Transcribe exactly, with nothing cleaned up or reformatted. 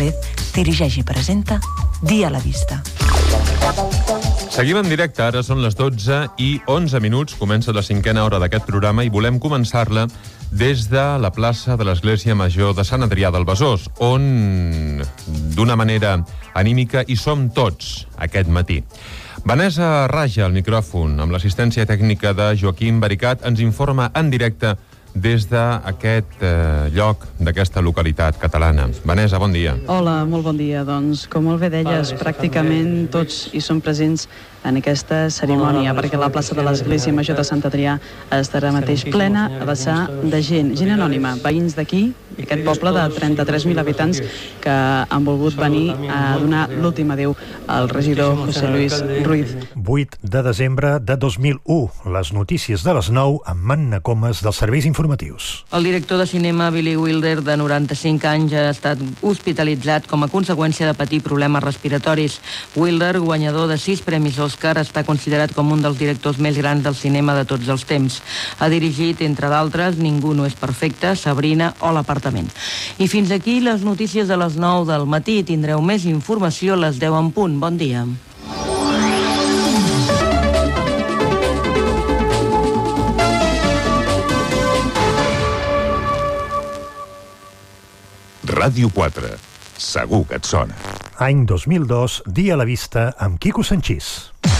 González dirigeix i presenta Dia a la Vista. Seguim en directe, ara són les dotze i onze minuts, comença la cinquena hora d'aquest programa i volem començar-la des de la plaça de l'Església Major de Sant Adrià del Besòs, on, d'una manera anímica, hi som tots aquest matí. Vanessa Raja, al micròfon, amb l'assistència tècnica de Joaquim Baricat, ens informa en directe des d'aquest eh, lloc, d'aquesta localitat catalana. Vanessa, bon dia. Hola, molt bon dia. Doncs, com molt bé deies, pràcticament tots hi són presents en aquesta cerimònia, perquè la plaça de l'Església Major de Sant Adrià estarà mateix plena a vessar de gent, gent anònima, veïns d'aquí, aquest poble de trenta-tres mil habitants que han volgut venir a donar l'últim adéu al regidor José Luis Ruiz. vuit de desembre de dos mil u, les notícies de les nou amb Manna Comas dels serveis informatius. El director de cinema Billy Wilder, de noranta-cinc anys, ha estat hospitalitzat com a conseqüència de patir problemes respiratoris. Wilder, guanyador de sis premis Òscar, està considerat com un dels directors més grans del cinema de tots els temps. Ha dirigit, entre d'altres, Ningú no és perfecte, Sabrina o L'Apartament. I fins aquí les notícies de les nou del matí. Tindreu més informació a les deu en punt. Bon dia. Ràdio quatre. Segur que et sona. Any dos mil dos, Dia a la Vista amb Quico Sanchís.